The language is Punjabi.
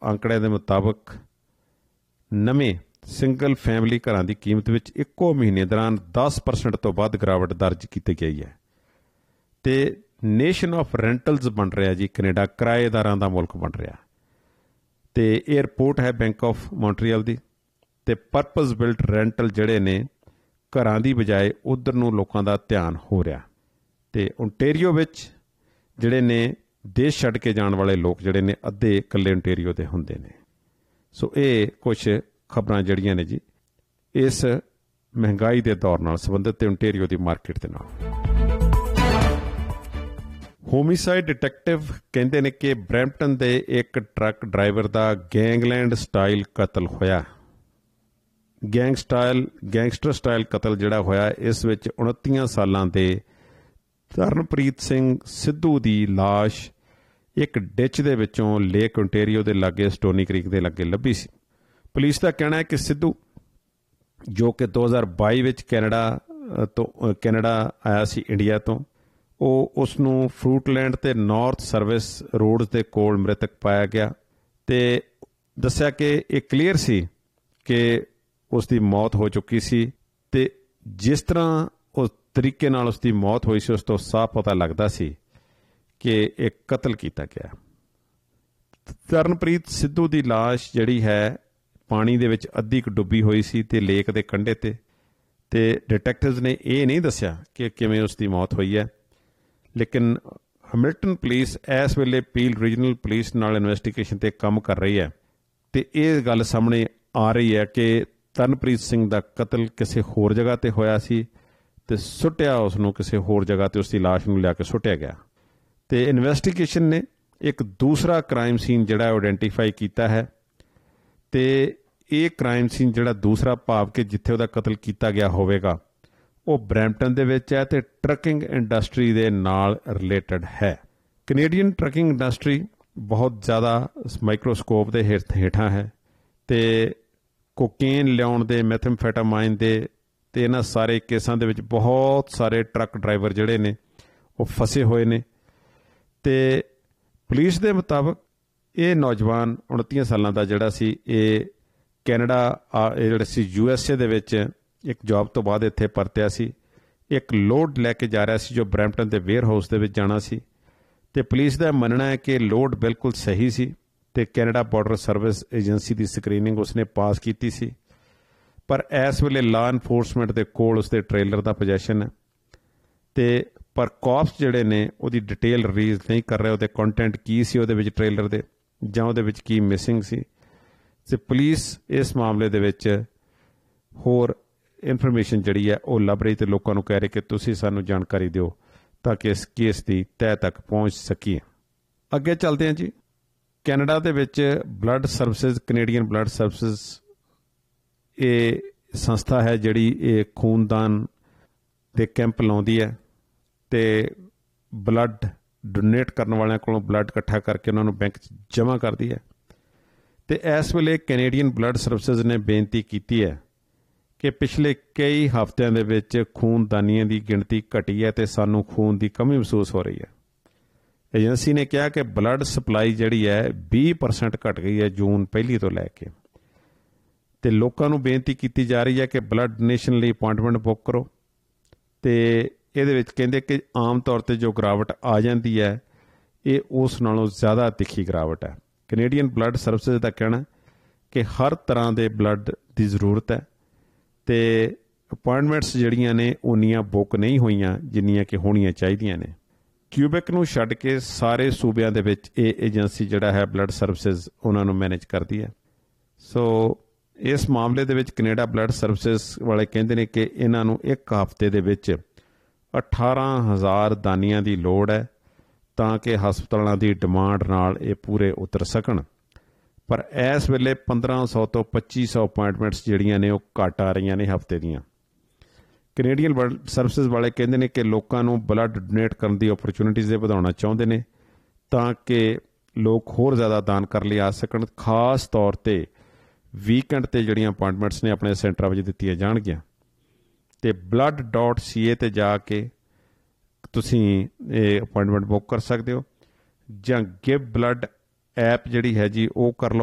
ਅੰਕੜਿਆਂ ਦੇ ਮੁਤਾਬਕ ਨਵੇਂ ਸਿੰਗਲ ਫੈਮਿਲੀ ਘਰਾਂ ਦੀ ਕੀਮਤ ਵਿੱਚ ਇੱਕੋ ਮਹੀਨੇ ਦੌਰਾਨ 10% ਤੋਂ ਵੱਧ ਗਿਰਾਵਟ ਦਰਜ ਕੀਤੀ ਗਈ ਹੈ। ਅਤੇ ਨੇਸ਼ਨ ਆਫ ਰੈਂਟਲਸ ਬਣ ਰਿਹਾ ਜੀ ਕੈਨੇਡਾ, ਕਿਰਾਏਦਾਰਾਂ ਦਾ ਮੁਲਕ ਬਣ ਰਿਹਾ। ਅਤੇ ਇਹ ਰਿਪੋਰਟ ਹੈ ਬੈਂਕ ਆਫ ਮੌਂਟਰੀਅਲ ਦੀ। ਅਤੇ ਪਰਪਸ ਬਿਲਟ ਰੈਂਟਲ ਜਿਹੜੇ ਨੇ ਘਰਾਂ ਦੀ ਬਜਾਏ ਉੱਧਰ ਨੂੰ ਲੋਕਾਂ ਦਾ ਧਿਆਨ ਹੋ ਰਿਹਾ। ਅਤੇ ਓਨਟੇਰੀਓ ਵਿੱਚ ਜਿਹੜੇ ਨੇ ਦੇਸ਼ ਛੱਡ ਕੇ ਜਾਣ ਵਾਲੇ ਲੋਕ ਜਿਹੜੇ ਨੇ ਅੱਧੇ ਇਕੱਲੇ ਓਨਟੇਰੀਓ ਦੇ ਹੁੰਦੇ ਨੇ। ਸੋ ਇਹ ਕੁਛ ਖਬਰਾਂ ਜਿਹੜੀਆਂ ਨੇ ਜੀ ਇਸ ਮਹਿੰਗਾਈ ਦੇ ਦੌਰ ਨਾਲ ਸੰਬੰਧਿਤ ਤੇ ਓਨਟੇਰੀਓ ਦੀ ਮਾਰਕੀਟ ਦੇ ਨਾਲ। ਹੋਮੀਸਾਈਡ ਡਿਟੈਕਟਿਵ ਕਹਿੰਦੇ ਨੇ ਕਿ ਬਰੈਂਪਟਨ ਦੇ ਇੱਕ ਟਰੱਕ ਡਰਾਈਵਰ ਦਾ ਗੈਂਗਲੈਂਡ ਸਟਾਈਲ ਕਤਲ ਹੋਇਆ। ਗੈਂਗਸਟਰ ਸਟਾਈਲ ਕਤਲ ਜਿਹੜਾ ਹੋਇਆ, ਇਸ ਵਿੱਚ 29 ਸਾਲਾਂ ਦੇ ਤਰਨਪ੍ਰੀਤ ਸਿੰਘ ਸਿੱਧੂ ਦੀ ਲਾਸ਼ ਇੱਕ ਡਿੱਚ ਦੇ ਵਿੱਚੋਂ ਲੇਕ ਓਨਟੇਰੀਓ ਦੇ ਲਾਗੇ ਸਟੋਨੀ ਕ੍ਰੀਕ ਦੇ ਲਾਗੇ ਲੱਭੀ ਸੀ। ਪੁਲਿਸ ਦਾ ਕਹਿਣਾ ਹੈ ਕਿ ਸਿੱਧੂ, ਜੋ ਕਿ 2022 ਵਿੱਚ ਕੈਨੇਡਾ ਆਇਆ ਸੀ ਇੰਡੀਆ ਤੋਂ, ਉਹ ਉਸ ਨੂੰ ਫਰੂਟਲੈਂਡ ਤੇ ਨਾਰਥ ਸਰਵਿਸ ਰੋਡ ਦੇ ਕੋਲ ਮ੍ਰਿਤਕ ਪਾਇਆ ਗਿਆ। ਅਤੇ ਦੱਸਿਆ ਕਿ ਇਹ ਕਲੀਅਰ ਸੀ ਕਿ ਉਸ ਦੀ ਮੌਤ ਹੋ ਚੁੱਕੀ ਸੀ। ਅਤੇ ਜਿਸ ਤਰ੍ਹਾਂ ਉਸ ਤਰੀਕੇ ਨਾਲ ਉਸ ਦੀ ਮੌਤ ਹੋਈ ਸੀ, ਉਸ ਤੋਂ ਸਾਫ਼ ਪਤਾ ਲੱਗਦਾ ਸੀ ਕਿ ਇਹ ਕਤਲ ਕੀਤਾ ਗਿਆ। ਤਰਨਪ੍ਰੀਤ ਸਿੱਧੂ ਦੀ ਲਾਸ਼ ਜਿਹੜੀ ਹੈ ਪਾਣੀ ਦੇ ਵਿੱਚ ਅੱਧੀ ਕੁ ਡੁੱਬੀ ਹੋਈ ਸੀ ਅਤੇ ਲੇਕ ਦੇ ਕੰਢੇ 'ਤੇ। ਅਤੇ ਡਿਟੈਕਟਿਵਜ਼ ਨੇ ਇਹ ਨਹੀਂ ਦੱਸਿਆ ਕਿ ਕਿਵੇਂ ਉਸ ਦੀ ਮੌਤ ਹੋਈ ਹੈ, ਲੇਕਿਨ ਹੈਮਿਲਟਨ ਪੁਲਿਸ ਇਸ ਵੇਲੇ ਪੀਲ ਰੀਜਨਲ ਪੁਲਿਸ ਨਾਲ ਇਨਵੈਸਟੀਗੇਸ਼ਨ 'ਤੇ ਕੰਮ ਕਰ ਰਹੀ ਹੈ। ਅਤੇ ਇਹ ਗੱਲ ਸਾਹਮਣੇ ਆ ਰਹੀ ਹੈ ਕਿ ਤਰਨਪ੍ਰੀਤ ਸਿੰਘ ਦਾ ਕਤਲ ਕਿਸੇ ਹੋਰ ਜਗ੍ਹਾ 'ਤੇ ਹੋਇਆ ਸੀ ਅਤੇ ਸੁੱਟਿਆ ਉਸ ਨੂੰ ਕਿਸੇ ਹੋਰ ਜਗ੍ਹਾ 'ਤੇ, ਉਸ ਦੀ ਲਾਸ਼ ਨੂੰ ਲਿਆ ਕੇ ਸੁੱਟਿਆ ਗਿਆ। ਅਤੇ ਇਨਵੈਸਟੀਗੇਸ਼ਨ ਨੇ ਇੱਕ ਦੂਸਰਾ ਕ੍ਰਾਈਮ ਸੀਨ ਜਿਹੜਾ ਆਈਡੈਂਟੀਫਾਈ ਕੀਤਾ ਹੈ। ਅਤੇ ਇਹ ਕ੍ਰਾਈਮ ਸੀਨ ਜਿਹੜਾ ਦੂਸਰਾ, ਭਾਵ ਕਿ ਜਿੱਥੇ ਉਹਦਾ ਕਤਲ ਕੀਤਾ ਗਿਆ ਹੋਵੇਗਾ, ਉਹ ਬਰੈਂਪਟਨ ਦੇ ਵਿੱਚ ਹੈ ਅਤੇ ਟਰੱਕਿੰਗ ਇੰਡਸਟਰੀ ਦੇ ਨਾਲ ਰਿਲੇਟਡ ਹੈ। ਕੈਨੇਡੀਅਨ ਟਰੱਕਿੰਗ ਇੰਡਸਟਰੀ ਬਹੁਤ ਜ਼ਿਆਦਾ ਮਾਈਕਰੋਸਕੋਪ ਦੇ ਹੇਠਾਂ ਹੈ ਅਤੇ ਕੋਕੇਨ ਲਿਆਉਣ ਦੇ, ਮੈਥਮਫੈਟਾਮਾਈਨ ਦੇ ਅਤੇ ਇਹਨਾਂ ਸਾਰੇ ਕੇਸਾਂ ਦੇ ਵਿੱਚ ਬਹੁਤ ਸਾਰੇ ਟਰੱਕ ਡਰਾਈਵਰ ਜਿਹੜੇ ਨੇ ਉਹ ਫਸੇ ਹੋਏ ਨੇ। ਅਤੇ ਪੁਲਿਸ ਦੇ ਮੁਤਾਬਕ ਇਹ ਨੌਜਵਾਨ 29 ਸਾਲਾਂ ਦਾ ਜਿਹੜਾ ਸੀ, ਇਹ ਕੈਨੇਡਾ ਜਿਹੜਾ ਸੀ USA ਦੇ ਵਿੱਚ ਇੱਕ ਜੌਬ ਤੋਂ ਬਾਅਦ ਇੱਥੇ ਪਰਤਿਆ ਸੀ। ਇੱਕ ਲੋਡ ਲੈ ਕੇ ਜਾ ਰਿਹਾ ਸੀ ਜੋ ਬਰੈਂਪਟਨ ਦੇ ਵੇਅਰ ਹਾਊਸ ਦੇ ਵਿੱਚ ਜਾਣਾ ਸੀ। ਅਤੇ ਪੁਲਿਸ ਦਾ ਮੰਨਣਾ ਹੈ ਕਿ ਲੋਡ ਬਿਲਕੁਲ ਸਹੀ ਸੀ ਅਤੇ ਕੈਨੇਡਾ ਬਾਰਡਰ ਸਰਵਿਸ ਏਜੰਸੀ ਦੀ ਸਕਰੀਨਿੰਗ ਉਸਨੇ ਪਾਸ ਕੀਤੀ ਸੀ। ਪਰ ਇਸ ਵੇਲੇ ਲਾਅ ਇਨਫੋਰਸਮੈਂਟ ਦੇ ਕੋਲ ਉਸਦੇ ਟ੍ਰੇਲਰ ਦਾ ਪੋਜੈਸ਼ਨ ਹੈ। ਅਤੇ ਪਰ ਕੌਪਸ ਜਿਹੜੇ ਨੇ ਉਹਦੀ ਡਿਟੇਲ ਰਿਲੀਜ਼ ਨਹੀਂ ਕਰ ਰਹੇ, ਉਹਦੇ ਕੰਟੈਂਟ ਕੀ ਸੀ ਉਹਦੇ ਵਿੱਚ ਟ੍ਰੇਲਰ ਦੇ, ਜਾਂ ਉਹਦੇ ਵਿੱਚ ਕੀ ਮਿਸਿੰਗ ਸੀ। ਅਤੇ ਪੁਲਿਸ ਇਸ ਮਾਮਲੇ ਦੇ ਵਿੱਚ ਹੋਰ ਇਨਫੋਰਮੇਸ਼ਨ ਜਿਹੜੀ ਹੈ ਉਹ ਲੱਭ ਰਹੀ ਅਤੇ ਲੋਕਾਂ ਨੂੰ ਕਹਿ ਰਹੇ ਕਿ ਤੁਸੀਂ ਸਾਨੂੰ ਜਾਣਕਾਰੀ ਦਿਓ ਤਾਂ ਕਿ ਇਸ ਕੇਸ ਦੀ ਤਹਿ ਤੱਕ ਪਹੁੰਚ ਸਕੀਏ। ਅੱਗੇ ਚੱਲਦੇ ਹਾਂ ਜੀ। ਕੈਨੇਡਾ ਦੇ ਵਿੱਚ blood services, Canadian blood services, ਇਹ ਸੰਸਥਾ ਹੈ ਜਿਹੜੀ ਇਹ ਖੂਨਦਾਨ ਦੇ ਕੈਂਪ ਲਾਉਂਦੀ ਹੈ ਅਤੇ ਬਲੱਡ ਡੋਨੇਟ ਕਰਨ ਵਾਲਿਆਂ ਕੋਲੋਂ ਬਲੱਡ ਇਕੱਠਾ ਕਰਕੇ ਉਹਨਾਂ ਨੂੰ ਬੈਂਕ 'ਚ ਜਮ੍ਹਾਂ ਕਰਦੀ ਹੈ। ਅਤੇ ਇਸ ਵੇਲੇ ਕੈਨੇਡੀਅਨ ਬਲੱਡ ਸਰਵਿਸਿਜ਼ ਨੇ ਬੇਨਤੀ ਕੀਤੀ ਹੈ ਕਿ ਪਿਛਲੇ ਕਈ ਹਫ਼ਤਿਆਂ ਦੇ ਵਿੱਚ ਖੂਨਦਾਨੀਆਂ ਦੀ ਗਿਣਤੀ ਘਟੀ ਹੈ ਅਤੇ ਸਾਨੂੰ ਖੂਨ ਦੀ ਕਮੀ ਮਹਿਸੂਸ ਹੋ ਰਹੀ ਹੈ। ਏਜੰਸੀ ਨੇ ਕਿਹਾ ਕਿ ਬਲੱਡ ਸਪਲਾਈ ਜਿਹੜੀ ਹੈ 20% ਘਟ ਗਈ ਹੈ ਜੂਨ ਪਹਿਲੀ ਤੋਂ ਲੈ ਕੇ। ਅਤੇ ਲੋਕਾਂ ਨੂੰ ਬੇਨਤੀ ਕੀਤੀ ਜਾ ਰਹੀ ਹੈ ਕਿ ਬਲੱਡ ਡੋਨੇਸ਼ਨ ਲਈ ਅਪੁਆਇੰਟਮੈਂਟ ਬੁੱਕ ਕਰੋ। ਅਤੇ ਇਹਦੇ ਵਿੱਚ ਕਹਿੰਦੇ ਕਿ ਆਮ ਤੌਰ 'ਤੇ ਜੋ ਗਿਰਾਵਟ ਆ ਜਾਂਦੀ ਹੈ, ਇਹ ਉਸ ਨਾਲੋਂ ਜ਼ਿਆਦਾ ਤਿੱਖੀ ਗਿਰਾਵਟ ਹੈ। ਕੈਨੇਡੀਅਨ ਬਲੱਡ ਸਰਵਿਸਿਜ਼ ਦਾ ਕਹਿਣਾ ਕਿ ਹਰ ਤਰ੍ਹਾਂ ਦੇ ਬਲੱਡ ਦੀ ਜ਼ਰੂਰਤ ਹੈ ਅਤੇ ਅਪੁਆਇੰਟਮੈਂਟਸ ਜਿਹੜੀਆਂ ਨੇ ਉਨੀਆਂ ਬੁੱਕ ਨਹੀਂ ਹੋਈਆਂ ਜਿੰਨੀਆਂ ਕਿ ਹੋਣੀਆਂ ਚਾਹੀਦੀਆਂ ਨੇ। ਕਿਊਬੈਕ ਨੂੰ ਛੱਡ ਕੇ ਸਾਰੇ ਸੂਬਿਆਂ ਦੇ ਵਿੱਚ ਇਹ ਏਜੰਸੀ ਜਿਹੜਾ ਹੈ ਬਲੱਡ ਸਰਵਿਸਿਜ਼ ਉਹਨਾਂ ਨੂੰ ਮੈਨੇਜ ਕਰਦੀ ਹੈ। ਸੋ ਇਸ ਮਾਮਲੇ ਦੇ ਵਿੱਚ ਕੈਨੇਡਾ ਬਲੱਡ ਸਰਵਿਸਿਜ਼ ਵਾਲੇ ਕਹਿੰਦੇ ਨੇ ਕਿ ਇਹਨਾਂ ਨੂੰ ਇੱਕ ਹਫ਼ਤੇ ਦੇ ਵਿੱਚ 18,000 ਦਾਨੀਆਂ ਦੀ ਲੋੜ ਹੈ ਤਾਂ ਕਿ ਹਸਪਤਾਲਾਂ ਦੀ ਡਿਮਾਂਡ ਨਾਲ ਇਹ ਪੂਰੇ ਉਤਰ ਸਕਣ। ਪਰ ਇਸ ਵੇਲੇ 1500 ਤੋਂ 2500 ਅਪੁਆਇੰਟਮੈਂਟਸ ਜਿਹੜੀਆਂ ਨੇ ਉਹ ਘੱਟ ਆ ਰਹੀਆਂ ਨੇ ਹਫ਼ਤੇ ਦੀਆਂ। ਕੈਨੇਡੀਅਨ ਬਲੱਡ ਸਰਵਿਸਿਜ਼ ਵਾਲੇ ਕਹਿੰਦੇ ਨੇ ਕਿ ਲੋਕਾਂ ਨੂੰ ਬਲੱਡ ਡੋਨੇਟ ਕਰਨ ਦੀ ਓਪਰਚੁਨਿਟੀਜ਼ ਇਹ ਵਧਾਉਣਾ ਚਾਹੁੰਦੇ ਨੇ ਤਾਂ ਕਿ ਲੋਕ ਹੋਰ ਜ਼ਿਆਦਾ ਦਾਨ ਕਰਨ ਲਈ ਆ ਸਕਣ। ਖਾਸ ਤੌਰ 'ਤੇ ਵੀਕਐਂਡ 'ਤੇ ਜਿਹੜੀਆਂ ਅਪੁਆਇੰਟਮੈਂਟਸ ਨੇ ਆਪਣੇ ਸੈਂਟਰਾਂ ਵਿੱਚ ਦਿੱਤੀਆਂ ਜਾਣਗੀਆਂ। ਅਤੇ blood.ca 'ਤੇ ਜਾ ਕੇ ਤੁਸੀਂ ਇਹ ਅਪੁਆਇੰਟਮੈਂਟ ਬੁੱਕ ਕਰ ਸਕਦੇ ਹੋ, ਜਾਂ ਗਿਵ ਬਲੱਡ ਐਪ ਜਿਹੜੀ ਹੈ ਜੀ ਉਹ ਕਰ ਲਓ।